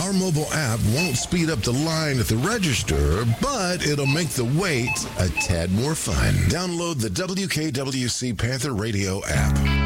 Our mobile app won't speed up the line at the register, but it'll make the wait a tad more fun. Download the WKWC Panther Radio app.